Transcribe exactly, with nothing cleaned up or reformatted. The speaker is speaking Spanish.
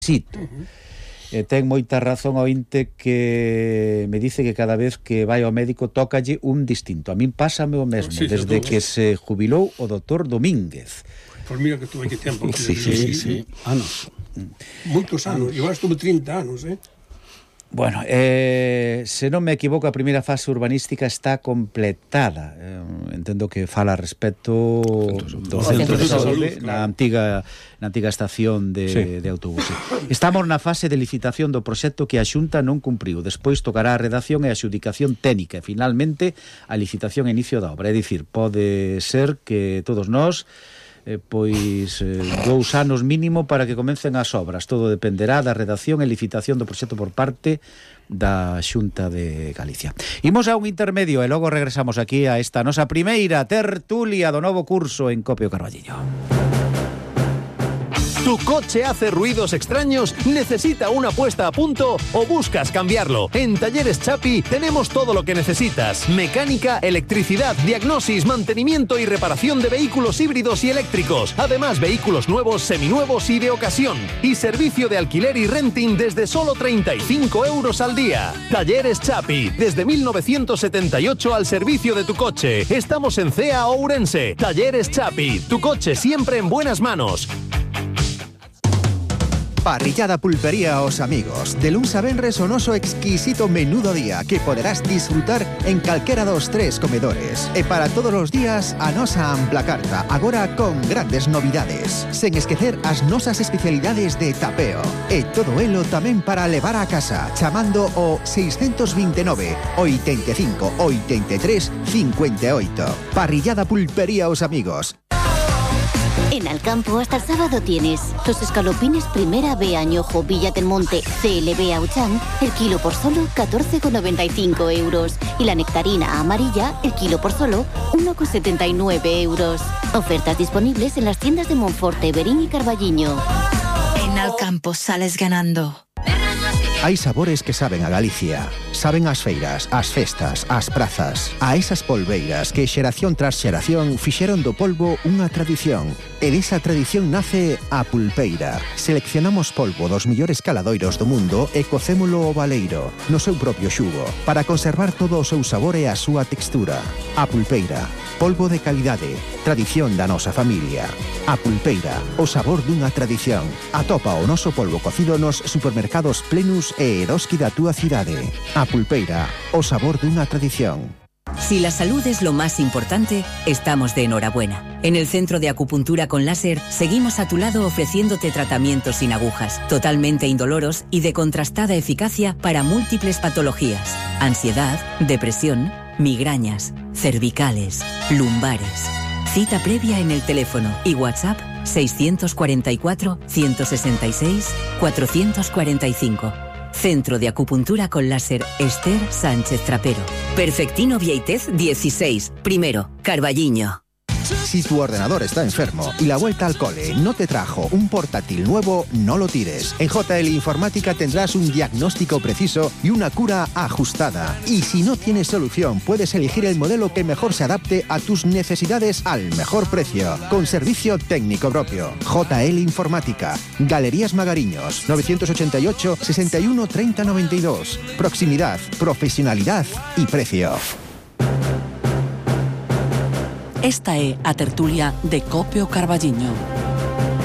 Sito. Uh-huh. Eh, ten moita razón o ointe que me dice que cada vez que vai ao médico tócalle un distinto. A min pásame o mesmo, sí, desde que se jubilou o doutor Domínguez. Pois mira que tuve que tempo. Sí, sí, sí, sí. Anos. Moitos anos. Igual estuve trinta anos, eh? Bueno, eh, se non me equivoco, a primeira fase urbanística está completada. Eh, entendo que fala respecto do centro de saúde na antiga na antiga estación de, sí. de autobuses. Estamos na fase de licitación do proxecto que a Xunta non cumpriu. Despois tocará a redacción e a adxudicación técnica e finalmente a licitación e inicio da obra. É dicir, pode ser que todos nós Eh, pois eh, dous anos mínimo para que comecen as obras. Todo dependerá da redacción e licitación do proxecto por parte da Xunta de Galicia. Imos a un intermedio e logo regresamos aquí a esta nosa primeira tertulia do novo curso en Copio Carballiño. ¿Tu coche hace ruidos extraños? ¿Necesita una puesta a punto o buscas cambiarlo? En Talleres Chapi tenemos todo lo que necesitas. Mecánica, electricidad, diagnosis, mantenimiento y reparación de vehículos híbridos y eléctricos. Además, vehículos nuevos, seminuevos y de ocasión. Y servicio de alquiler y renting desde solo treinta y cinco euros al día. Talleres Chapi, desde mil novecientos setenta y ocho al servicio de tu coche. Estamos en Cea, Ourense. Talleres Chapi, tu coche siempre en buenas manos. Parrillada Pulpería Os Amigos. De luns a venres o noso exquisito menú do día que poderás disfrutar en calquera dos tres comedores. E para todos os días a nosa ampla carta, agora con grandes novidades. Sen esquecer as nosas especialidades de tapeo. E todo elo tamén para levar a casa, chamando o seiscentos veintinueve, ochenta y cinco, ochenta y tres, cincuenta y ocho. Parrillada Pulpería Os Amigos. En Alcampo hasta el sábado tienes los escalopines Primera B Añojo Villa del Monte C L B Auchan, el kilo por solo catorce con noventa y cinco euros. Y la nectarina amarilla, el kilo por solo uno con setenta y nueve euros. Ofertas disponibles en las tiendas de Monforte, Verín y Carballiño. En Alcampo sales ganando. Hai sabores que saben a Galicia. Saben as feiras, as festas, as prazas. A esas polbeiras que xeración tras xeración fixeron do polvo unha tradición. E desa tradición nace a pulpeira. Seleccionamos polvo dos millores caladoiros do mundo e cocémolo ao baleiro, no seu propio xugo, para conservar todo o seu sabor e a súa textura. A pulpeira, polvo de calidade, tradición da nosa familia. A pulpeira, o sabor dunha tradición. Atopa o noso polvo cocido nos supermercados Plenus e Eroski da túa cidade. A pulpeira, o sabor dunha tradición. Si la salud es lo más importante, estamos de enhorabuena. En el Centro de Acupuntura con Láser seguimos a tu lado ofreciéndote tratamientos sin agujas, totalmente indoloros y de contrastada eficacia para múltiples patologías: ansiedad, depresión, migrañas, cervicales, lumbares. Cita previa en el teléfono y WhatsApp seiscientos cuarenta y cuatro, ciento sesenta y seis, cuatrocientos cuarenta y cinco. Centro de Acupuntura con Láser Esther Sánchez Trapero. Perfectino Vieitez dieciséis, primero, Carballiño. Si tu ordenador está enfermo y la vuelta al cole no te trajo un portátil nuevo, no lo tires. En J L Informática tendrás un diagnóstico preciso y una cura ajustada. Y si no tienes solución, puedes elegir el modelo que mejor se adapte a tus necesidades al mejor precio, con servicio técnico propio. J L Informática, Galerías Magariños, novecientos ochenta y ocho, sesenta y uno, treinta, noventa y dos. Proximidad, profesionalidad y precio. Esta é a tertulia de Copio Carballiño.